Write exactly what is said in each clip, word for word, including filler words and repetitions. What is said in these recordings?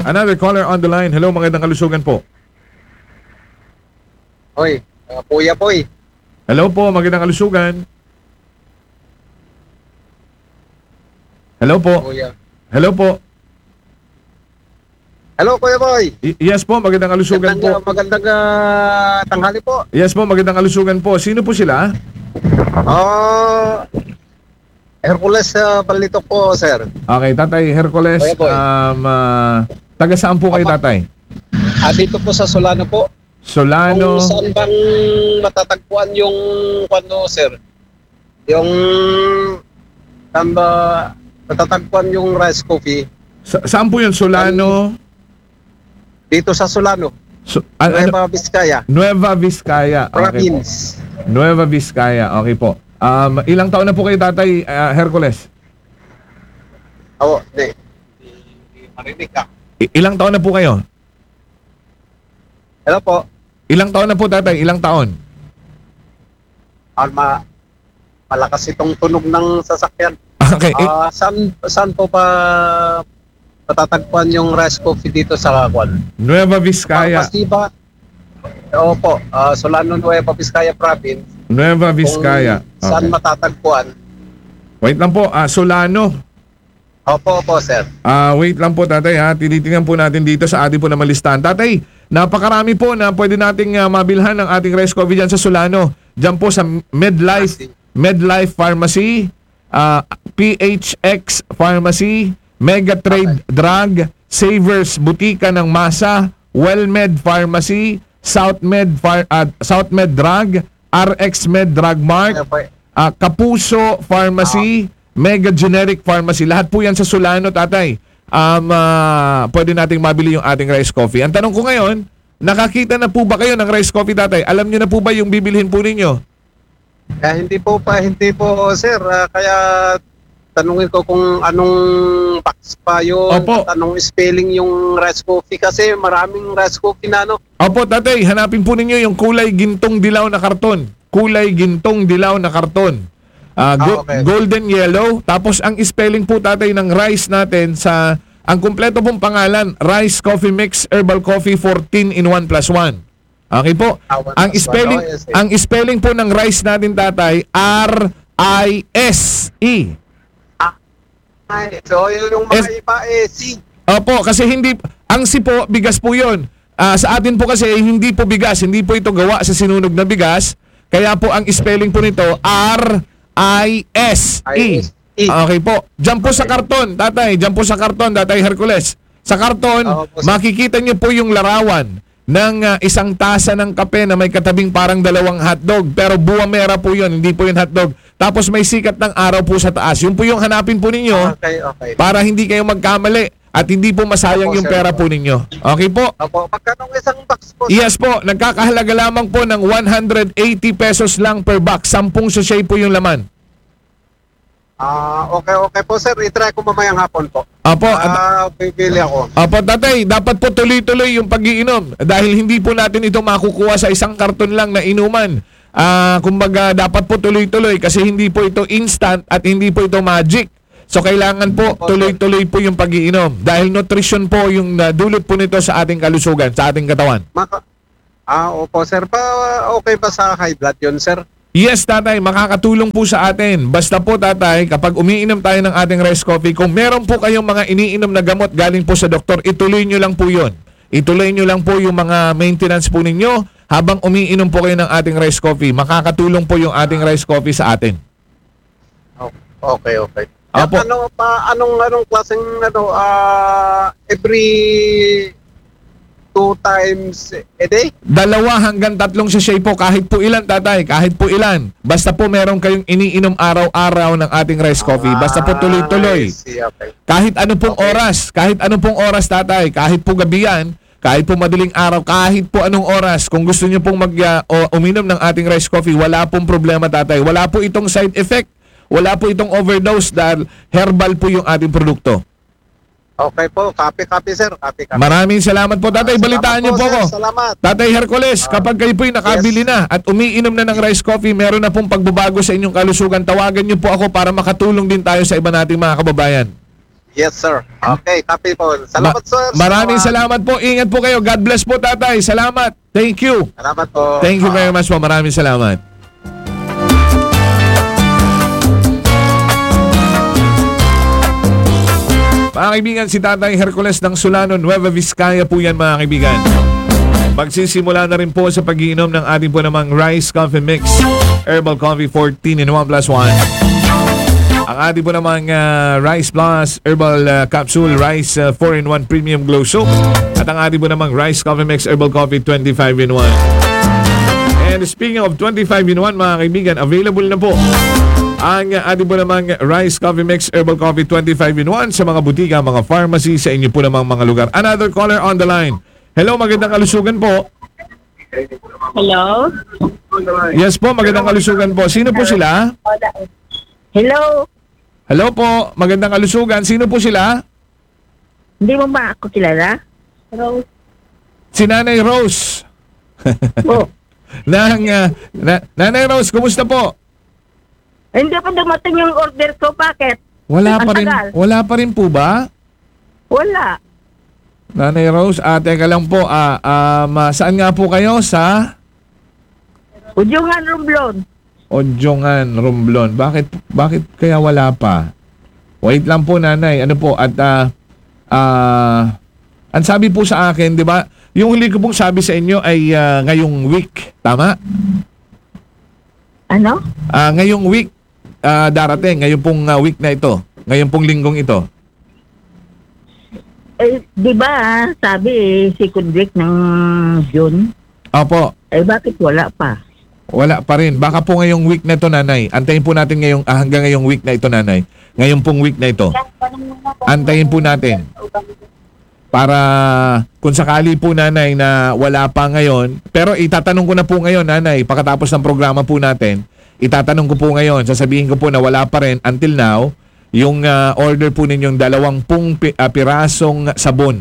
Another caller on the line. Hello, magandang kalusugan po. Hoy, uh, Kuya Poy. Hello po, magandang kalusugan. Hello po. Kuya. Hello po. Hello, Kuya Poy. Y- yes po, magandang kalusugan Magandang, po. magandang uh, tanghali po. Yes po, magandang kalusugan po. Sino po sila? Ah, Hercules uh, Balitok po, sir. Okay, Tatay Hercules. Kuya Boy. Um, ah, taga saan po kayo, Apa. Tatay? Ah, dito po sa Solano po. Solano. Kung saan bang matatagpuan yung ano, sir? Yung saan ba matatagpuan yung rice coffee? Sa- saan po yun? Solano? Dito sa Solano, So, an- ano? Nueva Vizcaya, Nueva Vizcaya. Okay po. province. Nueva Vizcaya. Okay po. Um, ilang taon na po kayo, Tatay ah, Hercules? Oo, di. Di marinig ka. I- ilang taon na po kayo? Hello po. Ilang taon na po, Tatay? Ilang taon? Alma, malakas itong tunog ng sasakyan. Okay. i- Ah, saan saan po pa matatagpuan yung rice coffee dito sa Kwan? Nueva Vizcaya. Pasiba. Opo, ah, Solano, Nueva Vizcaya province. Nueva Vizcaya. Kung saan Okay. matatagpuan? Wait lang po. Ah, Solano. Opo, opo, sir. Ah, wait lang po, Tatay, ha. Tinitingnan po natin dito sa ating po na malistahan. Tatay, napakarami po na pwede nating ah, mabilhan ng ating rice coffee dyan sa Solano. Diyan po sa Medlife, Medlife Pharmacy, ah, P H X Pharmacy, Mega Trade Drug, Savers Butika ng Masa, Wellmed Pharmacy, Southmed Phar- ah, Southmed Drug, R X Med Drug Mart, Opo. Ah, Kapuso Pharmacy, Mega Generic Pharmacy. Lahat po yan sa Solano, Tatay. Um, ah, pwede nating mabili yung ating rice coffee. Ang tanong ko ngayon, nakakita na po ba kayo ng rice coffee, Tatay? Alam niyo na po ba yung bibilhin po ninyo? Eh, hindi po pa, hindi po, sir. Ah, kaya tanungin ko kung anong box pa yun, Opo. at anong spelling yung rice coffee kasi maraming rice coffee na ano. Opo, Tatay, hanapin po ninyo yung kulay gintong dilaw na karton. Kulay gintong dilaw na karton. Ah, go- Ah, okay. golden yellow. Tapos ang spelling po, Tatay, ng rice natin sa ang kumpleto pong pangalan, Rice Coffee Mix Herbal Coffee fourteen in one plus one. Okay po. Ah, one Ang plus one. spelling Oh, yes, yes. ang spelling po ng rice natin, Tatay, R I S E. Ay, so yun yung mga Es- iba eh, si. Opo, kasi hindi ang si po bigas po 'yon. Ah, sa atin po kasi hindi po bigas, hindi po ito gawa sa sinunog na bigas. Kaya po ang spelling po nito R I S E. I S E. Okay po. Diyan po sa karton, Tatay, diyan po sa karton, Tatay Hercules. Sa karton, Oo po, sir. makikita niyo po yung larawan ng ah, isang tasa ng kape na may katabing parang dalawang hotdog. Pero buwa mera po 'yon, hindi po 'yung hotdog. Tapos may sikat ng araw po sa taas. Yun po yung hanapin po ninyo Okay, okay. para hindi kayo magkamali at hindi po masayang Opo, yung sir. pera po ninyo. Okay po? Opo, magkano isang box po? Yes po, nagkakahalaga lamang po ng one hundred eighty pesos lang per box. Sampung sachet po yung laman. Ah, okay, okay po, sir. I-try ko mamayang hapon po. Opo, at, Ah, pipili ako. opo, Tatay, dapat po tuloy-tuloy yung pag-iinom dahil hindi po natin ito makukuha sa isang karton lang na inuman. Ah, kumbaga dapat po tuloy-tuloy kasi hindi po ito instant at hindi po ito magic. So kailangan po tuloy-tuloy po yung pag-iinom dahil nutrition po yung uh, dulot po nito sa ating kalusugan, sa ating katawan. Maka ah, opo, sir. Pa, okay ba sa high blood yun, sir? Yes, Tatay, makakatulong po sa atin. Basta po, Tatay, kapag umiinom tayo ng ating rice coffee, kung meron po kayong mga iniinom na gamot galing po sa doktor, ituloy nyo lang po yun. Ituloy nyo lang po yung mga maintenance po ninyo habang umiinom po kayo ng ating rice coffee. Makakatulong po yung ating rice coffee sa atin. Okay, okay. Apo. At ano pa anong anong klaseng ano ah every two times a day? Dalawa hanggang tatlong sachet po, kahit po ilan, Tatay, kahit po ilan. Basta po meron kayong iniinom araw-araw ng ating rice coffee. Basta po tuloy-tuloy. Ah, I see, okay. Kahit ano pong Okay. oras, kahit ano pong oras, Tatay, kahit po gabi yan, kahit po madaling araw, kahit po anong oras, kung gusto niyo pong mag, uh, o, uminom ng ating rice coffee, wala pong problema, Tatay. Wala po itong side effect, wala po itong overdose dahil herbal po yung ating produkto. Okay po, copy-copy, sir. Copy-copy. Maraming salamat po, Tatay. Balitaan niyo po sir. ako. Salamat. Tatay Hercules, kapag kayo po'y nakabili na at umiinom na ng rice coffee, meron na pong pagbabago sa inyong kalusugan, tawagan niyo po ako para makatulong din tayo sa iba nating mga kababayan. Yes, sir. Okay, copy po. Salamat, Ma- sir. Maraming Salamat. salamat po. Ingat po kayo. God bless po, tatay. Salamat. Thank you. Salamat po. Thank you very much po. Maraming salamat. Mga kaibigan, si Tatay Hercules ng Solano, Nueva Vizcaya po yan, mga kaibigan. Magsisimula na rin po sa pag-iinom ng ating po namang Rice Coffee Mix Herbal Coffee fourteen in one plus one. Ang ating po namang uh, Rice Plus Herbal uh, Capsule Rice uh, four in one Premium Glow Soap. At ang ating po namang Rice Coffee Mix Herbal Coffee twenty-five in one. And speaking of twenty-five in one, mga kaibigan, available na po ang ating po namang Rice Coffee Mix Herbal Coffee twenty-five in one sa mga butika, mga pharmacy, sa inyo po namang mga lugar. Another caller on the line. Hello, magandang kalusugan po. Hello? Yes po, magandang kalusugan po. Sino po sila? Hello? Hello po, magandang kalusugan. Sino po sila? Hindi mo ba ako kilala? Hello? Si Nanay Rose. Oh, Nang, uh, na, Nanay Rose, kumusta po? hindi pa dumating yung order ko. Bakit? Wala Ang pa rin, tagal. wala pa rin po ba? Wala. Nanay Rose, ah, teka lang po, ah, um, ah, saan nga po kayo? Sa Udyungan Romblon. Odjongan, Romblon. Bakit, bakit kaya wala pa? Wait lang po, Nanay. Ano po, at ah, ah, ang sabi po sa akin, di ba, yung huli ko pong sabi sa inyo ay ah, ngayong week. Tama? Ano? Ah, ngayong week ah, darating, ngayong pong ah, week na ito. Ngayong pong linggong ito. Eh, di ba sabi eh, second week ng June? Opo. Eh, bakit wala pa? Wala pa rin. Baka po ngayong week na ito, Nanay. Antayin po natin ngayong, ah, hanggang ngayong week na ito, Nanay. Ngayong pong week na ito. Antayin po natin. Para kung sakali po, Nanay, na wala pa ngayon. Pero itatanong ko na po ngayon, Nanay, pagkatapos ng programa po natin, itatanong ko po ngayon, sasabihin ko po na wala pa rin until now, yung ah, order po ninyong dalawampung pi- ah, pirasong sabon.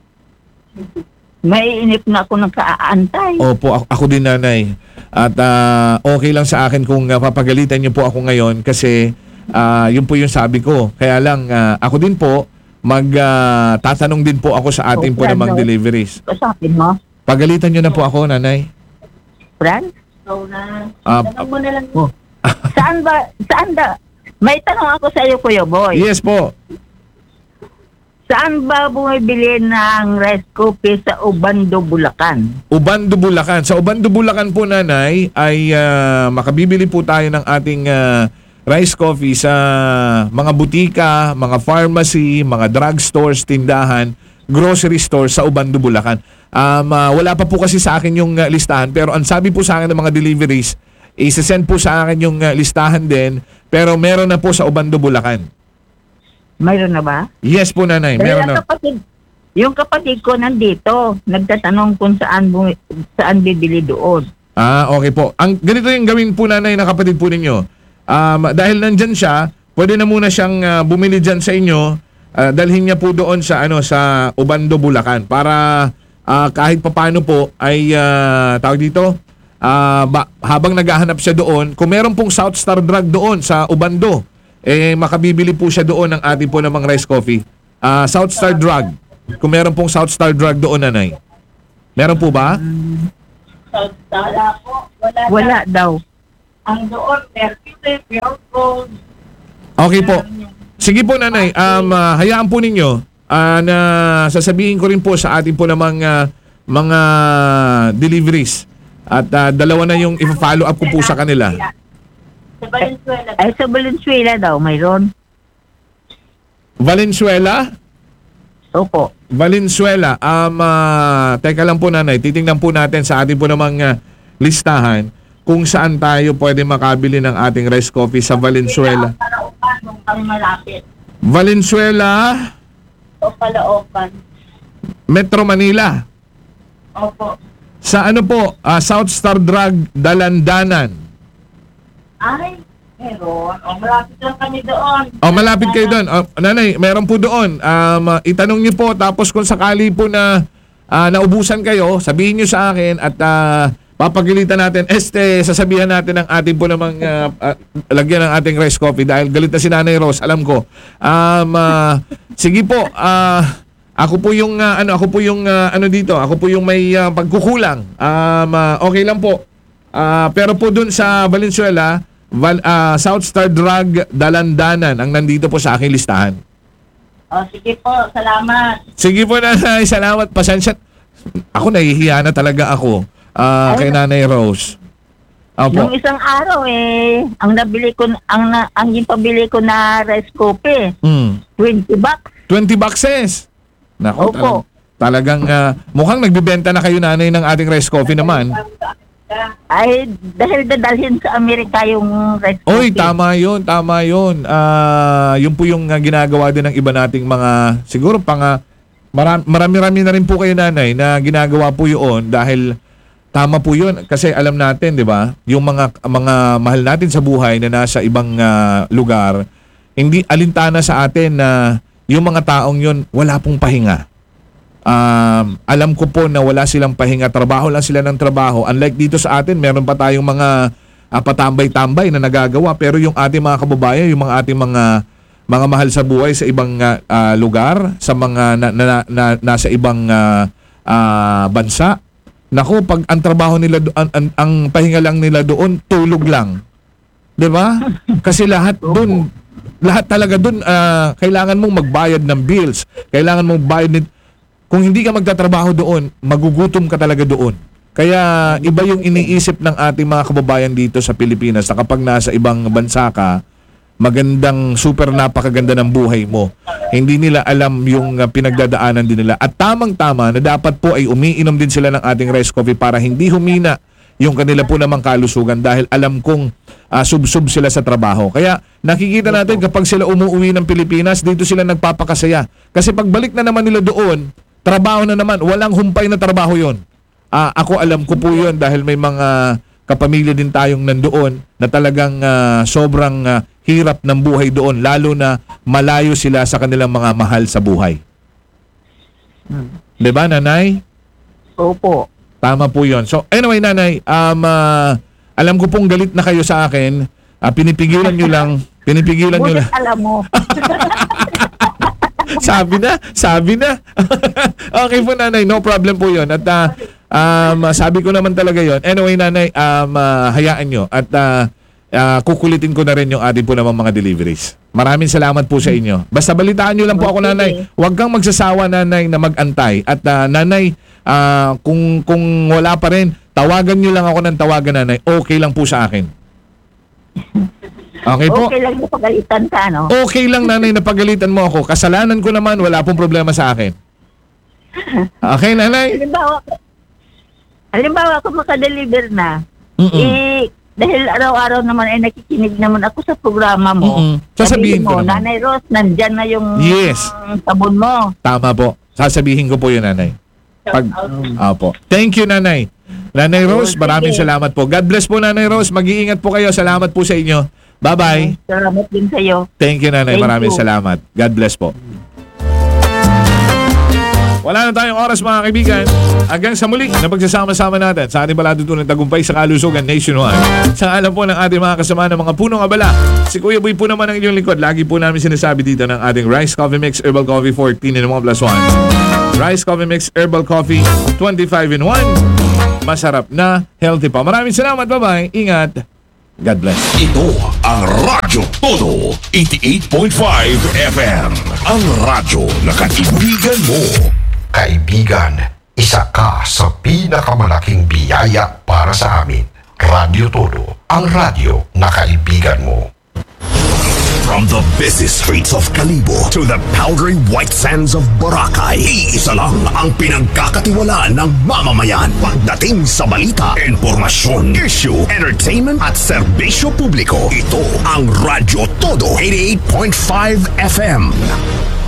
Maiinip na ako ng kaaantay. Opo, ako, ako din, Nanay. At ah, okay lang sa akin kung ah, papagalitan niyo po ako ngayon kasi ah, yun po yung sabi ko. Kaya lang, ah, ako din po, mag-tatanong din po ako sa ating po Okay, namang ano? deliveries. Kasapin mo? Pagalitan niyo na po ako, Nanay. Fran? So na. Ah, mo na lang. Oh. Saan ba? Saan ba? May tanong ako sa iyo, Kuya Boy. yes po. Saan ba bumibili ng rice coffee sa Ubando, Bulacan? Ubando, Bulacan. Sa Ubando, Bulacan po, Nanay, ay ah, makabibili po tayo ng ating ah, rice coffee sa mga butika, mga pharmacy, mga drugstores, tindahan, grocery stores sa Ubando, Bulacan. Um, ah, wala pa po kasi sa akin yung ah, listahan, pero ang sabi po sa akin ng mga deliveries, isa-send po sa akin yung ah, listahan din, pero meron na po sa Ubando, Bulacan. Mayroon na ba? Yes po, Nanay, Dahil meron ang na. kapatid, yung kapatid ko nandito, nagtatanong kung saan, bumi- saan bibili doon. Ah, okay po. Ang ganito yung gawin po, Nanay, na kapatid po ninyo. Um, dahil nandyan siya, pwede na muna siyang ah, bumili dyan sa inyo, ah, dalhin niya po doon sa ano sa Ubando, Bulacan para ah, kahit papaano po ay ah, tawag dito, ah, ba- habang naghahanap siya doon, kung meron pong South Star Drug doon sa Ubando, eh makabibili po siya doon ng ating po namang rice coffee. Ah, South Star Drug. Kung meron pong South Star Drug doon, Nanay. Meron po ba? Wala po. Wala, wala daw. Ang doon, Mercury, Gold. Okay po. Sige po, Nanay. Um, ah, hayaan po ninyo ah, na sasabihin ko rin po sa ating po namang ah, mga deliveries. At ah, dalawa na yung i-follow up ko po sa kanila. Sa Valenzuela. Ay, sa Valenzuela daw, mayroon. Valenzuela? Opo. Valenzuela. Um, ah, teka lang po, Nanay. Titingnan po natin sa ating po namang ah, listahan kung saan tayo pwede makabili ng ating rice coffee sa Valenzuela. Palaupan, nung kami malapit. Valenzuela, O Palaupan. Metro Manila. Opo. Sa ano po? Ah, South Star Drug, Dalandanan. Ay, meron. O, malapit lang kami doon. Oh, malapit kayo doon. Oh, Nanay, meron po doon. Um, uh, itanong niyo po tapos kung sakali po na ah, naubusan kayo, sabihin niyo sa akin at ah, papagilitan natin. Este, sasabihan natin ang ating po namang ah, ah, lagyan ng ating rice coffee dahil galit na si Nanay Rose, alam ko. Um, ah, sige po, ah, ako po yung ah, ano, ako po yung ah, ano dito, ako po yung may ah, pagkukulang. Um, ah, okay lang po. Ah, pero po dun sa Valenzuela, Val, ah, South Star Drug Dalandanan ang nandito po sa aking listahan. O, sige po, salamat. Sige po, Nanay, salamat. Pasensya. Ako nahihiya na talaga ako ah, kay Nanay Rose. Nung Opo. isang araw eh, ang nabili ko, ang, na, ang yung pabili ko na rice coffee, Mm. twenty bucks. twenty boxes. Nako, Opo. talagang ah, mukhang nagbibenta na kayo, Nanay, ng ating rice coffee naman. Ay, dahil dadalhin sa Amerika yung rice coffee. Oy, tama yun, tama yun. Ah, yun po yung ah, ginagawa din ng iba nating mga, siguro pang ah, maram- marami-rami na rin po kayo, Nanay, na ginagawa po yun dahil tama po yun. Kasi alam natin, di ba, yung mga, mga mahal natin sa buhay na nasa ibang ah, lugar, hindi alintana sa atin na yung mga taong yun, wala pong pahinga. Um, alam ko po na wala silang pahinga, trabaho lang sila ng trabaho. Unlike dito sa atin, meron pa tayong mga uh, patambay-tambay na nagagawa, pero yung ating mga kababayan, yung mga ating mga mga mahal sa buhay sa ibang uh, uh, lugar, sa mga na, na, na, nasa ibang uh, uh, bansa, naku, pag ang trabaho nila do, ang, ang, ang pahinga lang nila doon, tulog lang. 'Di ba? Kasi lahat doon, lahat talaga doon uh, kailangan mong magbayad ng bills, kailangan mong bayad nit- kung hindi ka magtatrabaho doon, magugutom ka talaga doon. Kaya iba yung iniisip ng ating mga kababayan dito sa Pilipinas na kapag nasa ibang bansa ka, magandang, super napakaganda ng buhay mo. Hindi nila alam yung uh, pinagdadaanan din nila. At tamang-tama na dapat po ay umiinom din sila ng ating rice coffee para hindi humina yung kanila po namang kalusugan dahil alam kong uh, sub-sub sila sa trabaho. Kaya nakikita natin kapag sila umuwi ng Pilipinas, dito sila nagpapakasaya. Kasi pagbalik na naman nila doon, trabaho na naman, walang humpay na trabaho yon. Ah, ako alam ko po yun dahil may mga kapamilya din tayong nandoon na talagang ah, sobrang ah, hirap ng buhay doon, lalo na malayo sila sa kanilang mga mahal sa buhay. Hmm. Diba, Nanay? Opo. Tama po yun. So, anyway, Nanay, um, ah, alam ko pong galit na kayo sa akin. Ah, pinipigilan nyo lang, pinipigilan nyo Bulit lang. alam mo. Sabi na, sabi na. Okay po, Nanay, no problem po yun. At ah, um, sabi ko naman talaga yun. Anyway, Nanay, um, ah, hayaan nyo. At ah, ah, kukulitin ko na rin yung ating po namang mga deliveries. Maraming salamat po sa inyo. Basta balitaan nyo lang po ako, Nanay. Huwag kang magsasawa, Nanay, na mag-antay. At ah, Nanay, ah, kung, kung wala pa rin, tawagan nyo lang ako ng tawagan, Nanay. Okay lang po sa akin. Okay po? Okay lang na pagalitan ka, no? Okay lang, Nanay, na pagalitan mo ako. Kasalanan ko naman, wala pong problema sa akin. Okay, Nanay? Halimbawa, halimbawa kung makadeliver na, Mm-mm. eh, dahil araw-araw naman ay nakikinig naman ako sa programa mo. Mm-mm. Sasabihin ko mo, naman. Nanay Rose, nandyan na yung Yes. sabon mo. Tama po. Sasabihin ko po yun, Nanay. Pag, Opo. Thank you, Nanay. Nanay Rose, Oh, maraming sige. salamat po. God bless po, Nanay Rose. Mag-iingat po kayo. Salamat po sa inyo. Bye-bye. Salamat din sa'yo. Thank you, Nanay. Thank Maraming you. salamat. God bless po. Wala na tayong oras, mga kaibigan. Hanggang sa muli na pagsasama-sama natin sa ating palatuntunan ng tagumpay sa kalusugan nationwide. Sa alam po ng ating mga kasama ng mga punong abala, si Kuya Boy po naman ang inyong lingkod. Lagi po namin sinasabi dito ng ating Rice Coffee Mix Herbal Coffee fourteen in one plus one. Rice Coffee Mix Herbal Coffee twenty-five in one. Masarap na, healthy pa. Maraming salamat. Bye-bye. Ingat. God bless. Ito ang Radyo Todo eighty-eight point five F M. Ang radyo na kaibigan mo. Kaibigan, isa ka sa pinakamalaking biyaya para sa amin. Radyo Todo, ang radyo na kaibigan mo. From the busy streets of Kalibo to the powdery white sands of Boracay, iisa lang ang pinagkakatiwalaan ng mamamayan pagdating sa balita, informasyon, issue, entertainment at serbisyo publiko. Ito ang Radyo Todo eighty-eight point five F M.